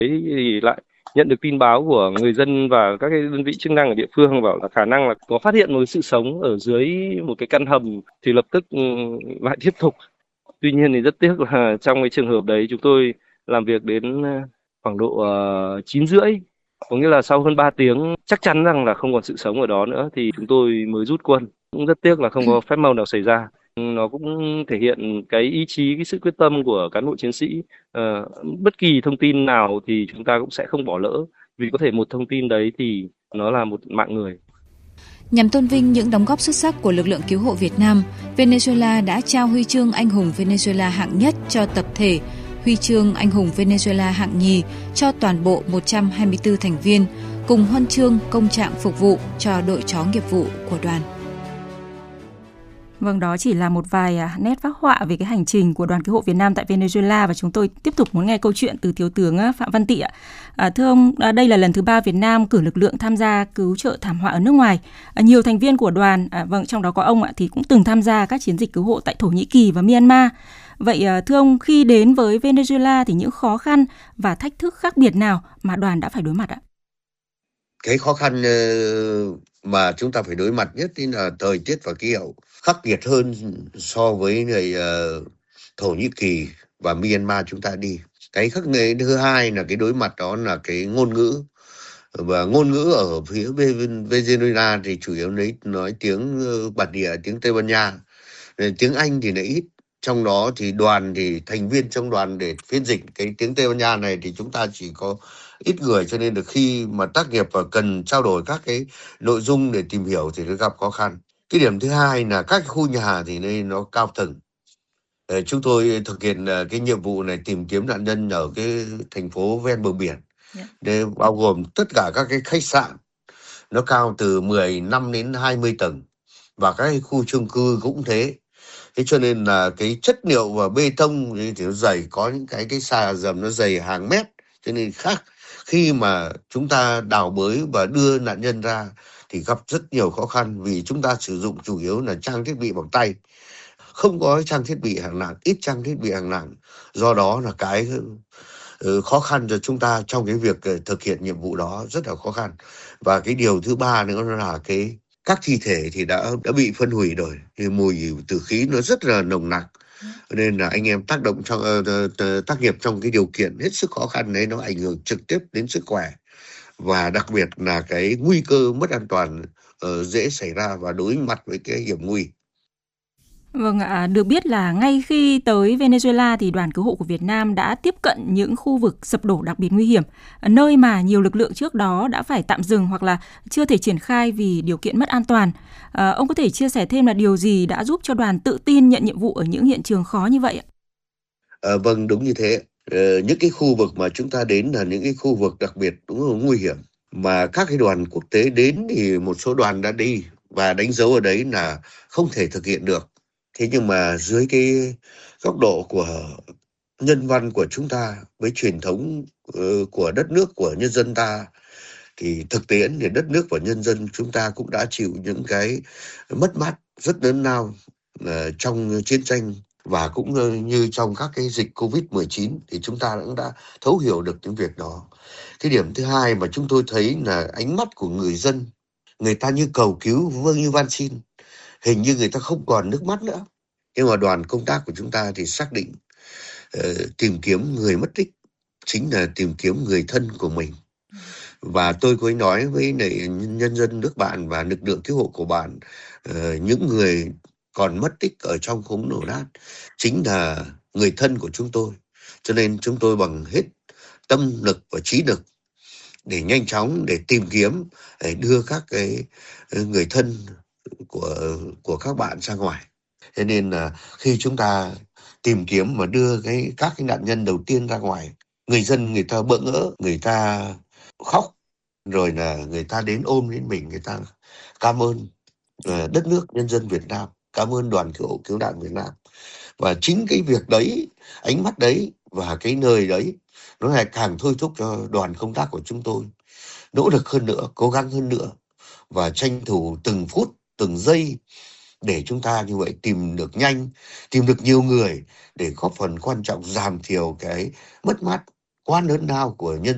thì lại nhận được tin báo của người dân và các cái đơn vị chức năng ở địa phương bảo là khả năng là có phát hiện một sự sống ở dưới một cái căn hầm, thì lập tức lại tiếp tục. Tuy nhiên thì rất tiếc là trong cái trường hợp đấy chúng tôi làm việc đến khoảng độ 9 rưỡi, có nghĩa là sau hơn 3 tiếng chắc chắn rằng là không còn sự sống ở đó nữa thì chúng tôi mới rút quân. Cũng rất tiếc là không có phép màu nào xảy ra. Nó cũng thể hiện cái ý chí, cái sự quyết tâm của cán bộ chiến sĩ. Bất kỳ thông tin nào thì chúng ta cũng sẽ không bỏ lỡ, vì có thể một thông tin đấy thì nó là một mạng người. Nhằm tôn vinh những đóng góp xuất sắc của lực lượng cứu hộ Việt Nam, Venezuela đã trao huy chương Anh hùng Venezuela hạng nhất cho tập thể, huy chương Anh hùng Venezuela hạng nhì cho toàn bộ 124 thành viên, cùng huân chương công trạng phục vụ cho đội chó nghiệp vụ của đoàn. Vâng, đó chỉ là một vài nét phác họa về cái hành trình của đoàn cứu hộ Việt Nam tại Venezuela, và chúng tôi tiếp tục muốn nghe câu chuyện từ Thiếu tướng Phạm Văn Tị ạ. Thưa ông, đây là lần thứ 3 Việt Nam cử lực lượng tham gia cứu trợ thảm họa ở nước ngoài. Nhiều thành viên của đoàn, trong đó có ông thì cũng từng tham gia các chiến dịch cứu hộ tại Thổ Nhĩ Kỳ và Myanmar. Vậy thưa ông, khi đến với Venezuela thì những khó khăn và thách thức khác biệt nào mà đoàn đã phải đối mặt ạ? Cái khó khăn mà chúng ta phải đối mặt nhất là thời tiết và khí hậu khắc nghiệt hơn so với người Thổ Nhĩ Kỳ và Myanmar chúng ta đi. Cái khắc nghiệt thứ hai là cái đối mặt đó là cái ngôn ngữ. Và ngôn ngữ ở phía Venezuela thì chủ yếu nói tiếng bản địa, tiếng Tây Ban Nha. Tiếng Anh thì lại ít. Trong đó thì thành viên trong đoàn để phiên dịch cái tiếng Tây Ban Nha này thì chúng ta chỉ có ít người, cho nên được khi mà tác nghiệp và cần trao đổi các cái nội dung để tìm hiểu thì nó gặp khó khăn. Cái điểm thứ hai là các khu nhà thì đây nó cao tầng. Chúng tôi thực hiện cái nhiệm vụ này tìm kiếm nạn nhân ở cái thành phố ven bờ biển. Để bao gồm tất cả các cái khách sạn nó cao từ 15 đến 20 tầng và các cái khu chung cư cũng thế. Thế cho nên là cái chất liệu và bê tông thì nó dày, có những cái xà dầm nó dày hàng mét, cho nên khác khi mà chúng ta đào bới và đưa nạn nhân ra thì gặp rất nhiều khó khăn, vì chúng ta sử dụng chủ yếu là trang thiết bị bằng tay, không có trang thiết bị hạng nặng, ít trang thiết bị hạng nặng. Do đó là cái khó khăn cho chúng ta trong cái việc thực hiện nhiệm vụ đó rất là khó khăn. Và cái điều thứ ba nữa là các thi thể thì đã bị phân hủy rồi, thì mùi tử khí nó rất là nồng nặc, nên là anh em tác nghiệp trong cái điều kiện hết sức khó khăn đấy, nó ảnh hưởng trực tiếp đến sức khỏe, và đặc biệt là cái nguy cơ mất an toàn dễ xảy ra và đối mặt với cái hiểm nguy. Vâng ạ, được biết là ngay khi tới Venezuela thì đoàn cứu hộ của Việt Nam đã tiếp cận những khu vực sập đổ đặc biệt nguy hiểm, nơi mà nhiều lực lượng trước đó đã phải tạm dừng hoặc là chưa thể triển khai vì điều kiện mất an toàn. Ông có thể chia sẻ thêm là điều gì đã giúp cho đoàn tự tin nhận nhiệm vụ ở những hiện trường khó như vậy ạ? Vâng, đúng như thế. Những cái khu vực mà chúng ta đến là những cái khu vực đặc biệt đúng là nguy hiểm, mà các cái đoàn quốc tế đến thì một số đoàn đã đi và đánh dấu ở đấy là không thể thực hiện được. Thế nhưng mà dưới cái góc độ của nhân văn của chúng ta với truyền thống của đất nước, của nhân dân ta, thì thực tiễn thì đất nước và nhân dân chúng ta cũng đã chịu những cái mất mát rất lớn lao trong chiến tranh, và cũng như trong các cái dịch Covid-19 thì chúng ta cũng đã thấu hiểu được những việc đó. Cái điểm thứ hai mà chúng tôi thấy là ánh mắt của người dân, người ta như cầu cứu, như van xin, hình như người ta không còn nước mắt nữa. Nhưng mà đoàn công tác của chúng ta thì xác định tìm kiếm người mất tích chính là tìm kiếm người thân của mình. Và tôi có nói với nhân dân nước bạn và lực lượng cứu hộ của bạn, những người còn mất tích ở trong khối đổ nát chính là người thân của chúng tôi. Cho nên chúng tôi bằng hết tâm lực và trí lực để nhanh chóng để tìm kiếm, để đưa các cái người thân của các bạn ra ngoài. Thế nên là khi chúng ta tìm kiếm và đưa các cái nạn nhân đầu tiên ra ngoài, người dân người ta bỡ ngỡ, người ta khóc, rồi là người ta đến ôm đến mình, người ta cảm ơn đất nước nhân dân Việt Nam, cảm ơn đoàn cứu hộ cứu nạn Việt Nam. Và chính cái việc đấy, ánh mắt đấy và cái nơi đấy, nó lại càng thôi thúc cho đoàn công tác của chúng tôi nỗ lực hơn nữa, cố gắng hơn nữa và tranh thủ từng phút, từng giây để chúng ta như vậy tìm được nhanh, tìm được nhiều người để góp phần quan trọng giảm thiểu cái mất mát quá lớn lao của nhân